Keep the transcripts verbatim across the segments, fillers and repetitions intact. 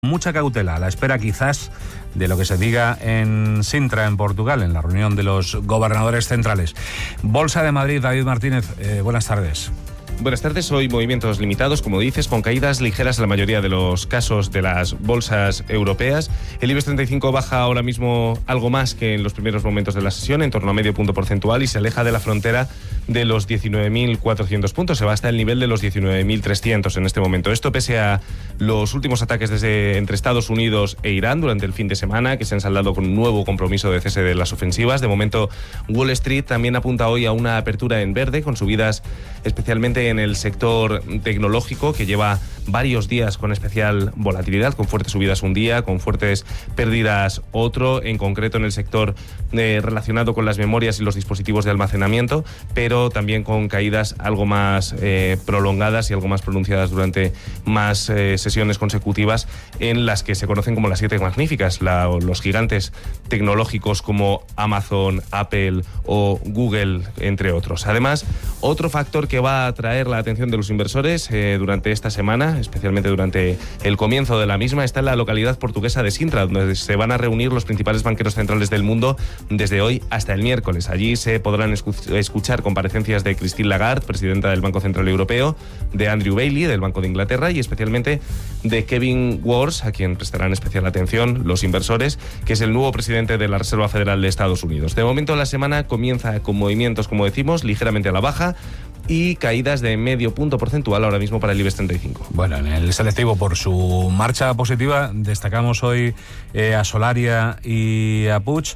mucha cautela, a la espera quizás de lo que se diga en Sintra, en Portugal, en la reunión de los gobernadores centrales. Bolsa de Madrid, David Martínez, eh, buenas tardes. Buenas tardes. Hoy movimientos limitados, como dices, con caídas ligeras en la mayoría de los casos de las bolsas europeas. El IBEX treinta y cinco baja ahora mismo algo más que en los primeros momentos de la sesión, en torno a medio punto porcentual, y se aleja de la frontera de los diecinueve mil cuatrocientos puntos. Se va hasta el nivel de los diecinueve mil trescientos en este momento. Esto pese a los últimos ataques desde entre Estados Unidos e Irán durante el fin de semana, que se han saldado con un nuevo compromiso de cese de las ofensivas. De momento, Wall Street también apunta hoy a una apertura en verde, con subidas especialmente en el sector tecnológico, que lleva varios días con especial volatilidad, con fuertes subidas un día, con fuertes pérdidas otro, en concreto en el sector eh, relacionado con las memorias y los dispositivos de almacenamiento, pero también con caídas algo más eh, prolongadas y algo más pronunciadas durante más eh, sesiones consecutivas, en las que se conocen como las siete magníficas, la, los gigantes tecnológicos como Amazon, Apple o Google, entre otros. Además, otro factor que va a atraer la atención de los inversores eh, durante esta semana, especialmente durante el comienzo de la misma, está en la localidad portuguesa de Sintra, donde se van a reunir los principales banqueros centrales del mundo desde hoy hasta el miércoles. Allí se podrán escuchar comparecencias de Christine Lagarde, presidenta del Banco Central Europeo, de Andrew Bailey, del Banco de Inglaterra, y especialmente de Kevin Warsh, a quien prestarán especial atención los inversores, que es el nuevo presidente de la Reserva Federal de Estados Unidos. De momento, la semana comienza con movimientos, como decimos, ligeramente a la baja, y caídas de medio punto porcentual ahora mismo para el IBEX treinta y cinco. Bueno, en el selectivo, por su marcha positiva, destacamos hoy eh, a Solaria y a Puig,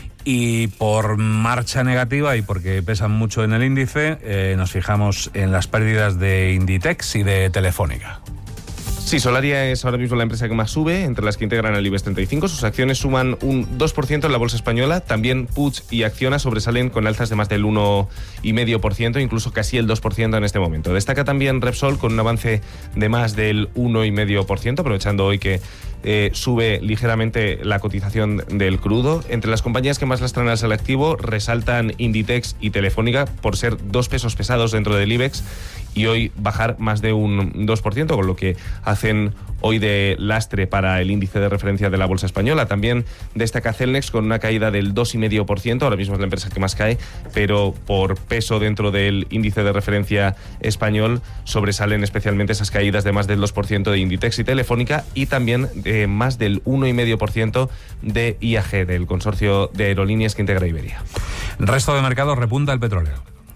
y por marcha negativa y porque pesan mucho en el índice, eh, nos fijamos en las pérdidas de Inditex y de Telefónica. Sí, Solaria es ahora mismo la empresa que más sube entre las que integran el IBEX treinta y cinco. Sus acciones suman un dos por ciento en la bolsa española. También Puig y Acciona sobresalen con alzas de más del uno coma cinco por ciento, incluso casi el dos por ciento en este momento. Destaca también Repsol con un avance de más del uno coma cinco por ciento, aprovechando hoy que eh, sube ligeramente la cotización del crudo. Entre las compañías que más lastran al selectivo resaltan Inditex y Telefónica por ser dos pesos pesados dentro del IBEX y hoy bajar más de un dos por ciento, con lo que hacen hoy de lastre para el índice de referencia de la bolsa española. También destaca Celnex con una caída del dos coma cinco por ciento, ahora mismo es la empresa que más cae, pero por peso dentro del índice de referencia español sobresalen especialmente esas caídas de más del dos por ciento de Inditex y Telefónica, y también de más del uno coma cinco por ciento de I A G, del consorcio de aerolíneas que integra Iberia. Resto de mercado, repunta el petróleo.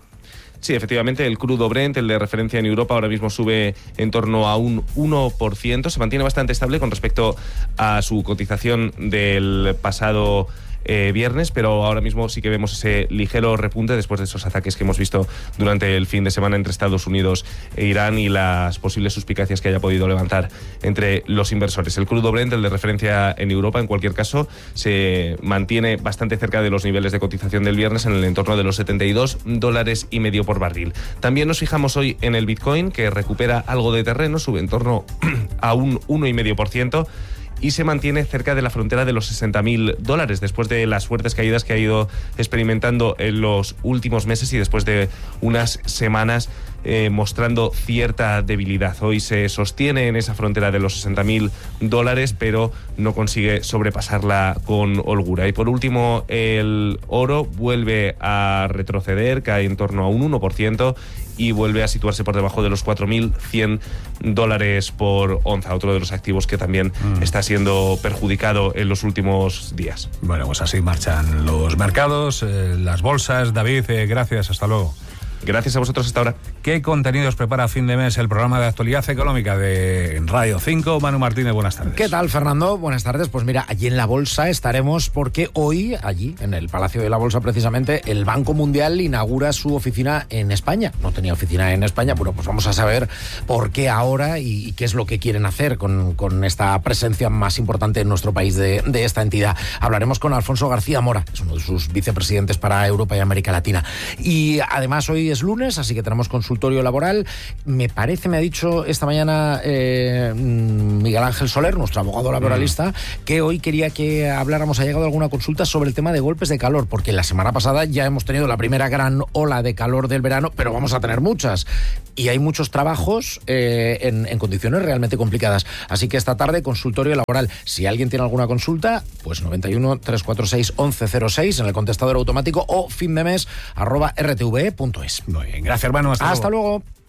Sí, efectivamente, el crudo Brent, el de referencia en Europa, ahora mismo sube en torno a un uno por ciento. Se mantiene bastante estable con respecto a su cotización del pasado Eh, viernes, pero ahora mismo sí que vemos ese ligero repunte después de esos ataques que hemos visto durante el fin de semana entre Estados Unidos e Irán y las posibles suspicacias que haya podido levantar entre los inversores. El crudo Brent, el de referencia en Europa, en cualquier caso, se mantiene bastante cerca de los niveles de cotización del viernes, en el entorno de los setenta y dos dólares y medio por barril. También nos fijamos hoy en el Bitcoin, que recupera algo de terreno, sube en torno a un uno coma cinco por ciento, y se mantiene cerca de la frontera de los sesenta mil dólares después de las fuertes caídas que ha ido experimentando en los últimos meses y después de unas semanas eh, mostrando cierta debilidad. Hoy se sostiene en esa frontera de los sesenta mil dólares, pero no consigue sobrepasarla con holgura. Y por último, el oro vuelve a retroceder, cae en torno a un uno por ciento y vuelve a situarse por debajo de los cuatro mil cien dólares por onza, otro de los activos que también mm. está siendo perjudicado en los últimos días. Bueno, pues así marchan los mercados, eh, las bolsas. David, eh, gracias, hasta luego. Gracias a vosotros, hasta ahora. ¿Qué contenidos prepara a fin de mes el programa de actualidad económica de Radio cinco? Manu Martínez, buenas tardes. ¿Qué tal, Fernando? Buenas tardes. Pues mira, allí en la Bolsa estaremos porque hoy, allí, en el Palacio de la Bolsa precisamente, el Banco Mundial inaugura su oficina en España. No tenía oficina en España, bueno, pues vamos a saber por qué ahora y, y qué es lo que quieren hacer con, con esta presencia más importante en nuestro país de, de esta entidad. Hablaremos con Alfonso García Mora, es uno de sus vicepresidentes para Europa y América Latina. Y además hoy es lunes, así que tenemos consultorio laboral. Me parece, me ha dicho esta mañana eh, Miguel Ángel Soler, nuestro abogado laboralista, mm. que hoy quería que habláramos, ha llegado alguna consulta sobre el tema de golpes de calor, porque la semana pasada ya hemos tenido la primera gran ola de calor del verano, pero vamos a tener muchas. Y hay muchos trabajos eh, en, en condiciones realmente complicadas. Así que esta tarde, consultorio laboral. Si alguien tiene alguna consulta, pues noventa y uno, trescientos cuarenta y seis, once cero seis en el contestador automático o fin de mes arroba r t v punto es. Muy bien, gracias, hermano. Hasta, Hasta luego. luego.